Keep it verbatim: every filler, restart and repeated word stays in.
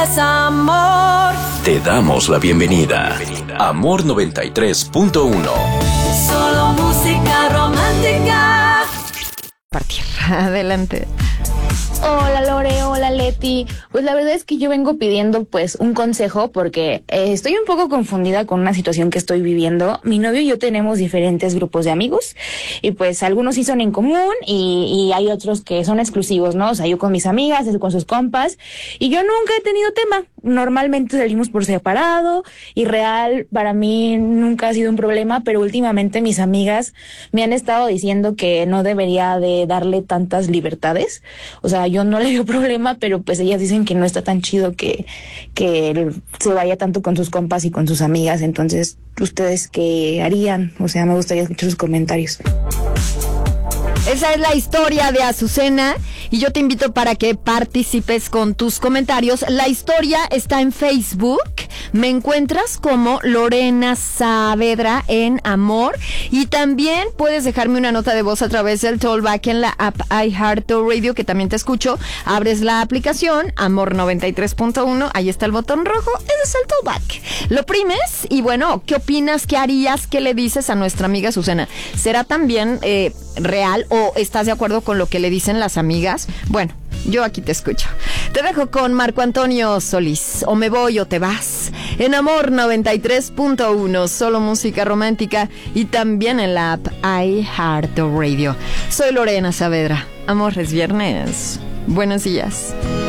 Amor. Te damos la bienvenida. Amor noventa y tres punto uno. Solo música romántica. Partir. Adelante. Hola Lore, hola Leti. Pues la verdad es que yo vengo pidiendo pues un consejo porque eh, estoy un poco confundida con una situación que estoy viviendo. Mi novio y yo tenemos diferentes grupos de amigos y pues algunos sí son en común y, y hay otros que son exclusivos, ¿no? O sea, yo con mis amigas, él con sus compas y yo nunca he tenido tema. Normalmente salimos por separado y real para mí nunca ha sido un problema, pero últimamente mis amigas me han estado diciendo que no debería de darle tantas libertades. O sea, yo no le veo problema, pero pues ellas dicen que no está tan chido que, que él se vaya tanto con sus compas y con sus amigas. Entonces, ¿ustedes qué harían? O sea, me gustaría escuchar sus comentarios. Esa es la historia de Azucena y yo te invito para que participes con tus comentarios. La historia está en Facebook. Me encuentras como Lorena Saavedra en Amor y también puedes dejarme una nota de voz a través del Tollback en la app iHeartRadio, que también te escucho. Abres la aplicación Amor noventa y tres punto uno, ahí está el botón rojo, ese es el Tollback. Lo primes y bueno, ¿qué opinas? ¿Qué harías? ¿Qué le dices a nuestra amiga Azucena? ¿Será también eh, real o estás de acuerdo con lo que le dicen las amigas? Bueno, yo aquí te escucho. Te dejo con Marco Antonio Solís. O me voy o te vas. En Amor noventa y tres punto uno, solo música romántica y también en la app iHeartRadio. Soy Lorena Saavedra. Amor, es viernes. Buenos días.